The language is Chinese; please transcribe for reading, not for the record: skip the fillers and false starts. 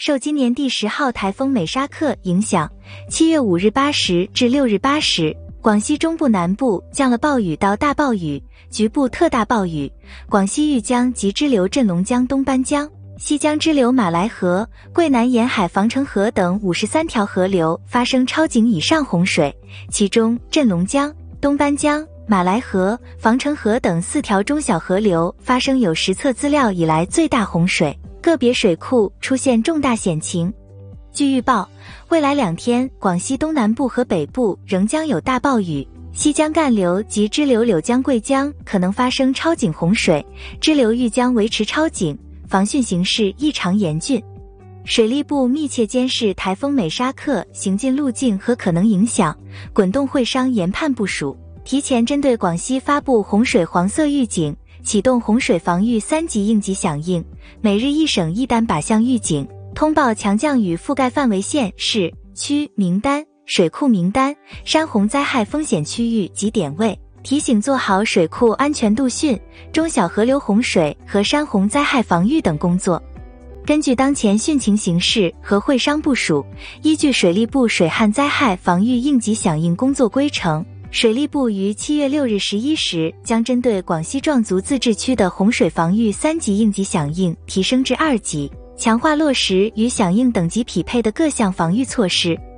受今年第10号台风美沙克影响，7月5日8时至6日8时，广西中部南部降了暴雨到大暴雨，局部特大暴雨，广西玉江及支流镇龙江东班江、西江支流马来河、桂南沿海防城河等53条河流发生超警以上洪水，其中镇龙江、东班江、马来河、防城河等4条中小河流发生有实测资料以来最大洪水，个别水库出现重大险情。据预报，未来2天广西东南部和北部仍将有大暴雨，西江干流及支流柳江贵江可能发生超警洪水，支流玉江维持超警，防汛形势异常严峻。水利部密切监视台风美沙克行进路径和可能影响，滚动会商研判部署，提前针对广西发布洪水黄色预警，启动洪水防御3级应急响应，每日1省1单靶向预警，通报强降雨覆盖范围县市区名单、水库名单、山洪灾害风险区域及点位，提醒做好水库安全度汛、中小河流洪水和山洪灾害防御等工作。根据当前汛情形势和会商部署，依据水利部水旱灾害防御应急响应工作规程，水利部于7月6日11时将针对广西壮族自治区的洪水防御3级应急响应提升至2级，强化落实与响应等级匹配的各项防御措施。